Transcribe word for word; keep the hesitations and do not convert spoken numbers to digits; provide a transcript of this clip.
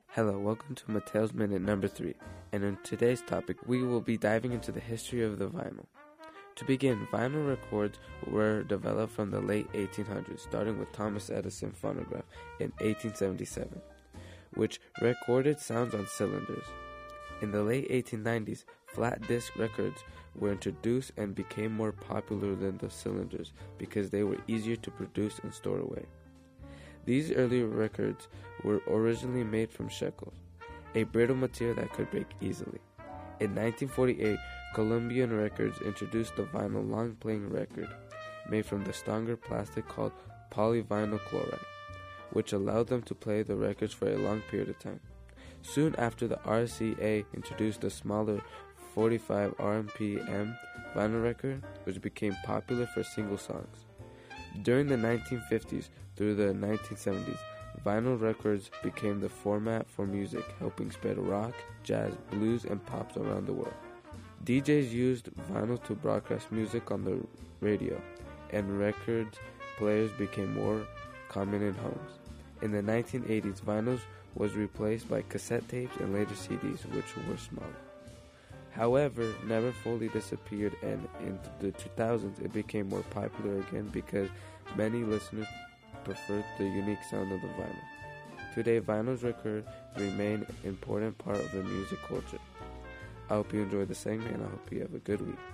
Hello, welcome to Mattel's Minute number three, and in today's topic we will be diving into the history of the vinyl. To begin, vinyl records were developed from the late eighteen hundreds, starting with Thomas Edison phonograph in eighteen seventy-seven, which recorded sounds on cylinders. In the late eighteen nineties, flat disc records were introduced and became more popular than the cylinders because they were easier to produce and store away. These early records were originally made from shekels, a brittle material that could break easily. In nineteen forty-eight, Columbian Records introduced the vinyl long-playing record, made from the stronger plastic called polyvinyl chloride, which allowed them to play the records for a long period of time. Soon after, the R C A introduced the smaller forty-five R P M vinyl record, which became popular for single songs. During the nineteen fifties through the nineteen seventies, vinyl records became the format for music, helping spread rock, jazz, blues, and pops around the world. D Js used vinyl to broadcast music on the radio, and record players became more common in homes. In the nineteen eighties, vinyls was replaced by cassette tapes and later C Ds, which were smaller. However, never fully disappeared, and in the two thousands it became more popular again because many listeners preferred the unique sound of the vinyl. Today, vinyls records remain an important part of the music culture. I hope you enjoyed the segment, and I hope you have a good week.